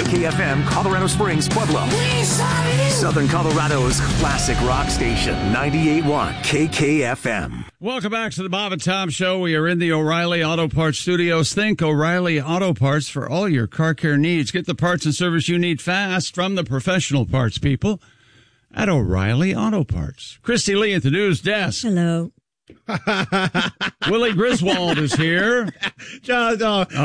KKFM, Colorado Springs, Pueblo. Southern Colorado's classic rock station, 98.1 KKFM. Welcome back to the Bob and Tom Show. We are in the O'Reilly Auto Parts Studios. Think O'Reilly Auto Parts for all your car care needs. Get the parts and service you need fast from the professional parts people at O'Reilly Auto Parts. Christy Lee at the news desk. Hello. Willie Griswold is here. There's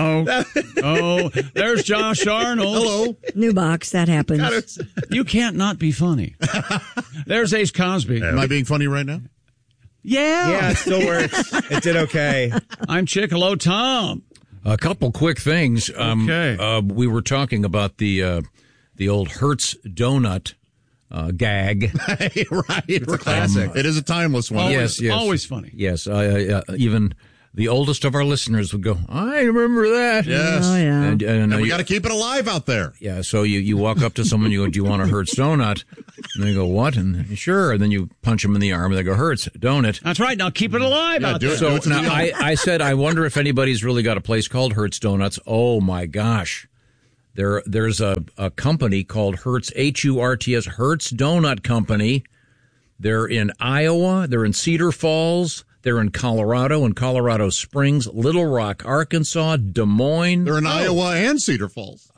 Josh Arnold. Hello. New box, that happens. You can't not be funny. There's Ace Cosby. Am I being funny right now? Yeah. It still works. It did okay. I'm Chick. Hello, Tom. A couple quick things. Okay. We were talking about the old Hertz donut gag. Right. It's a classic. It is a timeless one. Always, Yes. always funny. Yes. Even the oldest of our listeners would go, I remember that. Yes. Oh, yeah. And we got to keep it alive out there. yeah, so you walk up to someone, you go, do you want a Hertz donut? And they go, what? And sure. And then you punch them in the arm and they go, Hertz donut. That's right. Now keep it alive out there. So to the now I said, I wonder if anybody's really got a place called Hertz Donuts. Oh my gosh. There's a company called Hertz, H-U-R-T-S, Hertz Donut Company. They're in Iowa. They're in Cedar Falls. They're in Colorado and Colorado Springs, Little Rock, Arkansas, Des Moines. They're in Iowa and Cedar Falls.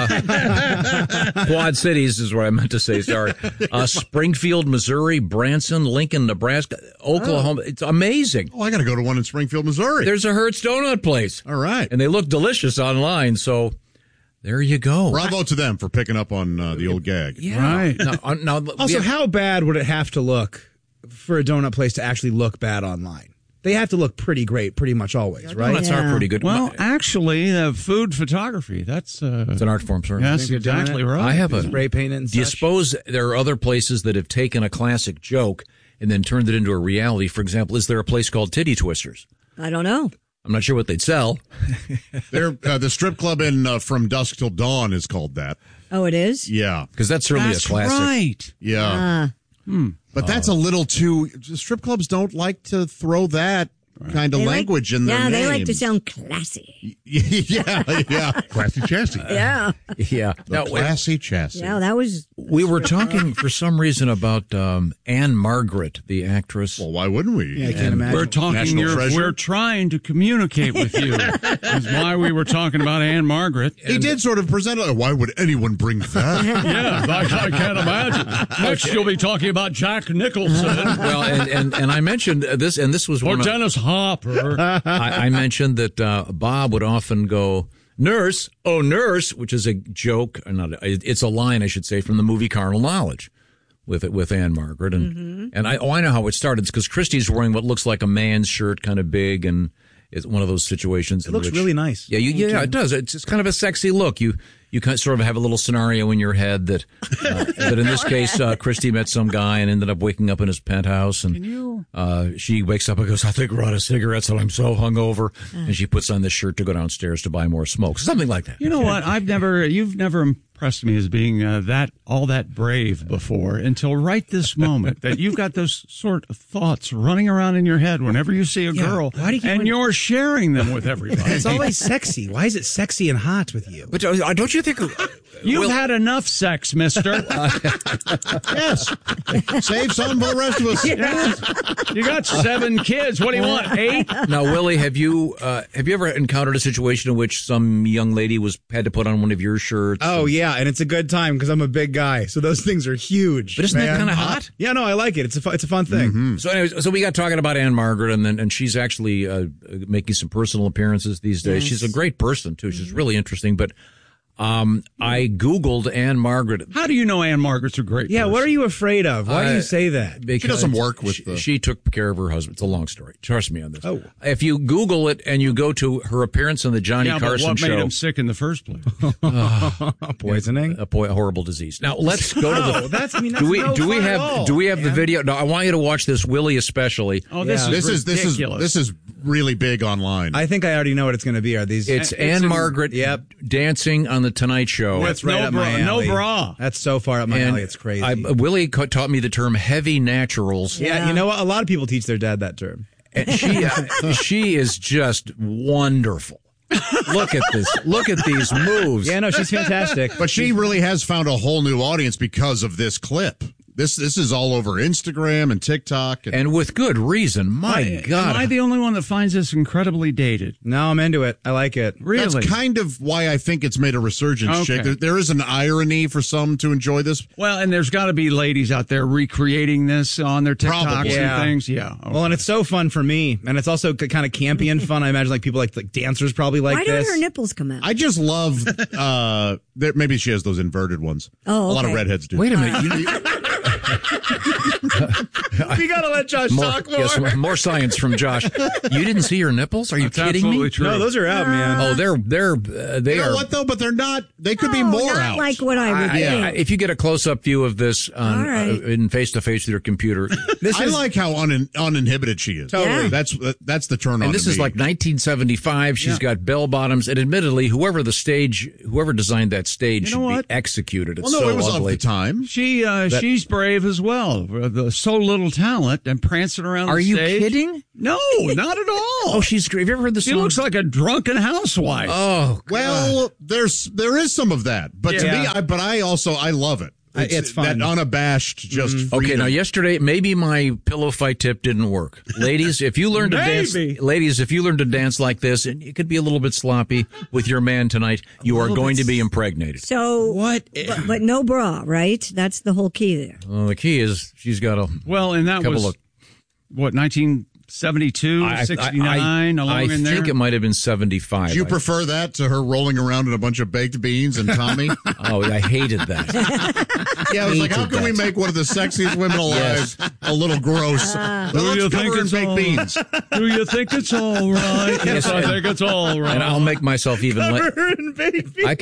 Quad Cities is what I meant to say. Sorry. Springfield, Missouri, Branson, Lincoln, Nebraska, Oklahoma. It's amazing. Oh, I got to go to one in Springfield, Missouri. There's a Hertz Donut place. All right. And they look delicious online. So there you go. Bravo to them for picking up on the old gag. Yeah. Right. Now, Also, how bad would it have to look for a donut place to actually look bad online? They have to look pretty great pretty much always, right? donuts are pretty good. Well, actually, food photography, that's... it's an art form, sir. That's Think you're doing exactly it? right. I have a... Spray paint it and Do you such. suppose there are other places that have taken a classic joke and then turned it into a reality? For example, is there a place called Titty Twisters? I don't know. I'm not sure what they'd sell. They're, the strip club in From Dusk Till Dawn is called that. Oh, it is? Yeah. Because that's certainly That's a classic. right. Yeah. But that's a little too... Strip clubs don't like to throw that kind of They language in their Yeah, they like to names. sound classy. Yeah. Classy chassis. Yeah. Yeah. Now, Classy chassis. Yeah, that was... we were talking for some reason about Anne Margaret, the actress. Well, why wouldn't we? Yeah, I can't imagine. We're talking. National treasure? We're trying to communicate with you. That's why we were talking about Anne Margaret. He did sort of present it. Why would anyone bring that? Yeah, I can't imagine. Next, you'll be talking about Jack Nicholson Well, and I mentioned this, and this was or one of, Dennis Hopper. I mentioned that Bob would often go, nurse, oh, nurse, which is a joke, or not, it's a line, I should say, from the movie Carnal Knowledge with Anne Margaret. And I know how it started. It's because Christy's wearing what looks like a man's shirt, kind of big, and it's one of those situations. It looks really nice. Yeah, yeah, it does. It's kind of a sexy look. You kind of sort of have a little scenario in your head that in this case, Christy met some guy and ended up waking up in his penthouse. And she wakes up and goes, I think we're out of cigarettes and I'm so hungover. And she puts on this shirt to go downstairs to buy more smoke. Something like that. You know what? You've never impressed me as being all that brave before until right this moment that you've got those sort of thoughts running around in your head whenever you see a girl, why do you keep and you're sharing them with everybody. It's always sexy. Why is it sexy and hot with you? But don't you think... You've had enough sex, mister. Yes. Save some for the rest of us. Yes. You got 7 kids. What do you want, 8? Now, Willie, have you ever encountered a situation in which some young lady had to put on one of your shirts? Oh, yeah, and it's a good time because I'm a big guy, so those things are huge. But isn't that man. kind of hot? Yeah, no, I like it. It's a fun thing. So anyways, so we got talking about Anne Margaret, and she's actually making some personal appearances these days. She's a great person, too. She's really interesting, but... I Googled Anne Margaret. How do you know Anne Margaret's a great Yeah, person? what are you afraid of? Why do you say that? Because She does some work with she took care of her husband. It's a long story. Trust me on this. Oh. If you Google it and you go to her appearance on the Johnny Yeah, but Carson what show, made him sick in the first place? Poisoning? a horrible disease. Now let's go to No, the. that's no do we fun at all. have the video? No, I want you to watch this, Willie especially. Oh, this Yeah. is ridiculous. This is really big online. I think I already know what it's going to be. Are these? It's Anne Margaret dancing on the Tonight Show. That's right no up my bra, no alley. bra. That's so far up my alley. It's crazy. Willie taught me the term heavy naturals. yeah, you know what? A lot of people teach their dad that term. And she is just wonderful. Look at this. Look at these moves. Yeah, no, she's fantastic. But she really has found a whole new audience because of this clip. This is all over Instagram and TikTok. And with good reason. My God. Am I the only one that finds this incredibly dated? No, I'm into it. I like it. Really? That's kind of why I think it's made a resurgence, Okay. Jake. There is an irony for some to enjoy this. Well, and there's got to be ladies out there recreating this on their TikToks Probably. and Yeah. things. Yeah. Okay. Well, and it's so fun for me, and it's also kind of campy and fun. I imagine like people like dancers probably like Why don't this. her nipples come out? I just love, maybe she has those inverted ones. Oh, A lot of okay. redheads do. Wait a minute. We gotta let Josh talk more. Yes, more science from Josh. You didn't see her nipples? Are you That's kidding absolutely me? true. No, those are out, man. Oh, they You know are. what, though? But they're not. They could be No, more not out. like what I would think. If you get a close-up view of this on, All right. in face-to-face with your computer, I like how uninhibited she is. Totally. Yeah. That's the turn on. and this to is me. like 1975. She's got bell bottoms, and admittedly, whoever designed that stage You know should what? be executed. It's Well, no, so it was ugly. of the time. She's brave as well. So little talent and prancing around Are the you stage. kidding? No, not at all. Oh, she's great. Have you ever heard the she song? looks like a drunken housewife. Oh, Well, there is some of that, but to Yeah. me, I love it. It's fun. That unabashed, just okay. freedom. Now, yesterday, maybe my pillow fight tip didn't work. Ladies, if you learn to dance, like this, and you could be a little bit sloppy with your man tonight, you are going to be impregnated. So What? But no bra, right? That's the whole key there. Well, the key is she's got a Well, and that couple was of. what 1972, 69, along I in there. think it might have been 75. Do you prefer that to her rolling around in a bunch of baked beans and Tommy? Oh, I hated that. Yeah, I was like, how Hated can we that. make one of the sexiest women alive a little gross? Well, Do you let's think cover in it's baked all- beans. Do you think it's all right? Yes, I think it's all right. And I'll make myself even. Cover in baby. I